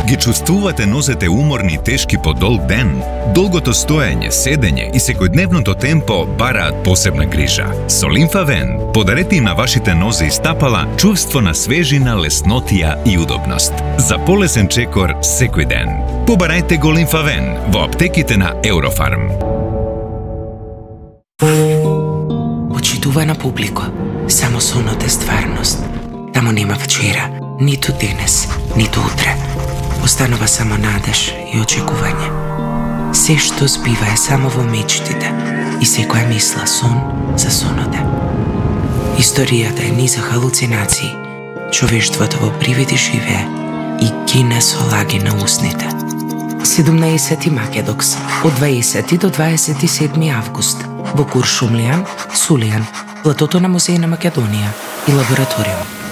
Ги чувствувате нозете уморни и тешки по долг ден? Долгото стоење, седење и секојдневното темпо бараат посебна грижа. Со Лимфавен подарете на вашите нозе и стапала чувство на свежина, леснотија и удобност. За полесен чекор секој ден. Побарајте го Лимфавен во аптеките на Еврофарм. Почитувана публика, само сонот е стварност. Тамо нема вчера, ниту денес, ниту утре. Останува само надеж и очекување. Се што збива е само во мечтите и секоја мисла сон за сонот е. Историјата е низа халуцинации. Човештвото во привиди живее и гине со лаги на усните. 17 Македокс од 20 до 27 август во Куршумлијан, Сулијан, платото на Музеј на Македонија и лабораториум.